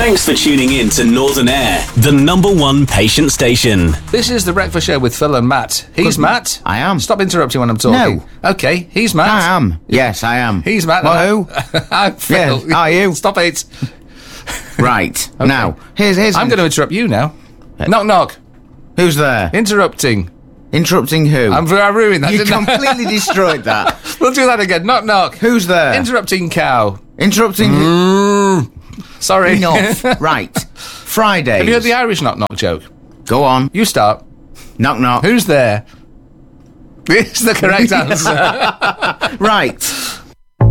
Thanks for tuning in to Northern Air, the #1 patient station. This is the Breakfast Show with Phil and Matt. He's Matt. I am. Stop interrupting when I'm talking. No. Okay, he's Matt. I am. Yes, I am. He's Matt. Well, who? I'm Phil. Yes, are you? Stop it. Right. Now, here's... I'm going to interrupt you now. Knock, knock. Who's there? Interrupting. Interrupting who? I ruined that, You didn't I? completely destroyed that. We'll do that again. Knock, knock. Who's there? Interrupting cow. Interrupting who? Sorry. Enough. Right. Fridays. Have you heard the Irish knock, knock joke? Go on. You start. Knock, knock. Who's there? It's the correct answer. Right.